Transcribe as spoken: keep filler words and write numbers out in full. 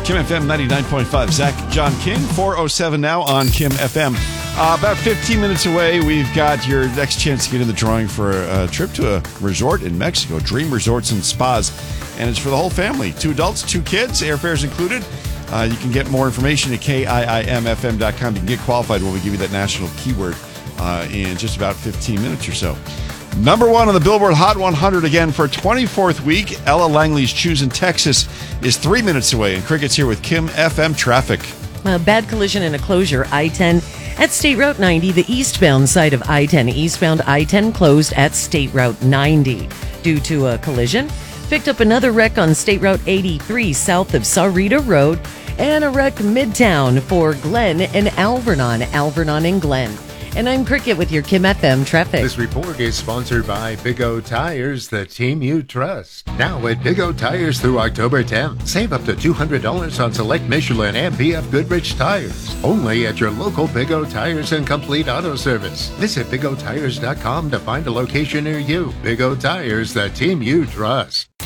Kim F M ninety-nine point five. Zach, John King, four oh seven now on Kim F M. Uh, about fifteen minutes away, we've got your next chance to get in the drawing for a, a trip to a resort in Mexico, Dream Resorts and Spas. And it's for the whole family. Two adults, two kids, airfares included. Uh, you can get more information at K I I M F M dot com. You can get qualified when we give you that national keyword uh, in just about fifteen minutes or so. Number one on the Billboard Hot one hundred again for twenty-fourth week. Ella Langley's Choosing Texas is three minutes away. And Cricket's here with Kim F M traffic. A bad collision and a closure. I ten at State Route ninety, the eastbound side of I ten. Eastbound I ten closed at State Route ninety due to a collision. Picked up another wreck on State Route eighty-three south of Sahuarita Road. And a wreck midtown for Glen and Alvernon. Alvernon and Glen. And I'm Cricket with your Kim F M traffic. This report is sponsored by Big O Tires, the team you trust. Now at Big O Tires through October tenth, save up to two hundred dollars on select Michelin and B F Goodrich tires. Only at your local Big O Tires and Complete Auto Service. Visit big o tires dot com to find a location near you. Big O Tires, the team you trust.